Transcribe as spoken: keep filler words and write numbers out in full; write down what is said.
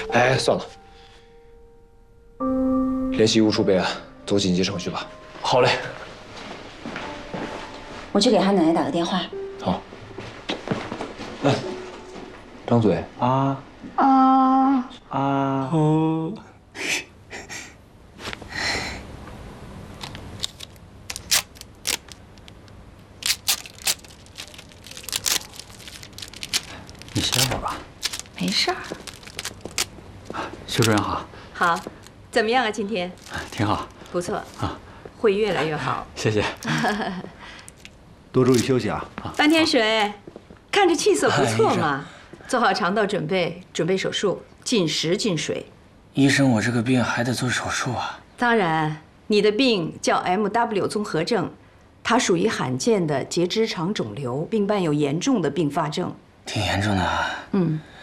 哎，算了，联系医务处备案，走紧急程序吧。 好嘞。 我去给他奶奶打个电话。 好。哎，张嘴啊啊啊哦。你歇会儿吧。 没事儿。 邱主任好。 好，怎么样啊？今天挺好。 不错啊， 会越来越好。 谢谢。 多注意休息啊。 半天水，看着气色不错嘛。做好肠道准备，准备手术，禁食禁水。 医生，我这个病还得做手术啊？ 当然，你的病叫 M W 综合症，它属于罕见的结直肠肿瘤，并伴有严重的并发症。 挺严重的啊。 嗯。